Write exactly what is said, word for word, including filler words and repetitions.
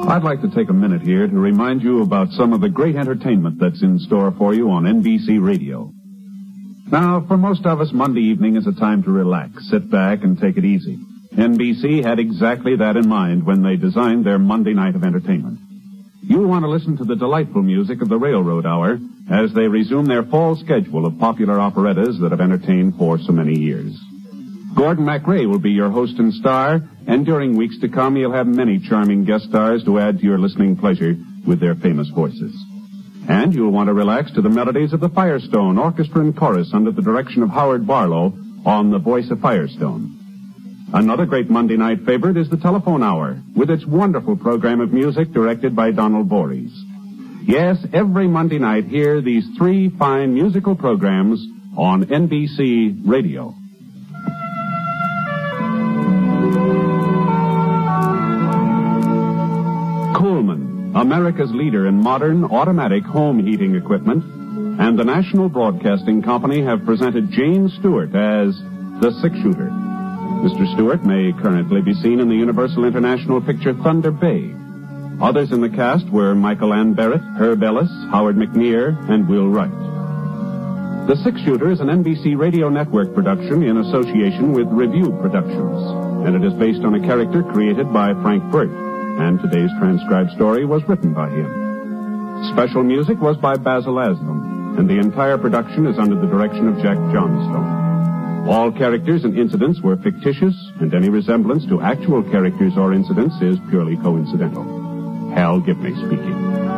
I'd like to take a minute here to remind you about some of the great entertainment that's in store for you on N B C Radio. Now, for most of us, Monday evening is a time to relax, sit back, and take it easy. N B C had exactly that in mind when they designed their Monday night of entertainment. You'll want to listen to the delightful music of the Railroad Hour as they resume their fall schedule of popular operettas that have entertained for so many years. Gordon MacRae will be your host and star, and during weeks to come, you'll have many charming guest stars to add to your listening pleasure with their famous voices. And you'll want to relax to the melodies of the Firestone Orchestra and Chorus under the direction of Howard Barlow on The Voice of Firestone. Another great Monday night favorite is the Telephone Hour, with its wonderful program of music directed by Donald Voorhees. Yes, every Monday night, hear these three fine musical programs on N B C Radio. Coleman, America's leader in modern automatic home heating equipment, and the National Broadcasting Company have presented Jane Stewart as the Six-Shooter. Mister Stewart may currently be seen in the Universal International picture Thunder Bay. Others in the cast were Michael Ann Barrett, Herb Ellis, Howard McNear, and Will Wright. The Six-Shooter is an N B C Radio Network production in association with Review Productions, and it is based on a character created by Frank Burt, and today's transcribed story was written by him. Special music was by Basil Aslam, and the entire production is under the direction of Jack Johnstone. All characters and incidents were fictitious, and any resemblance to actual characters or incidents is purely coincidental. Hal Gibney speaking.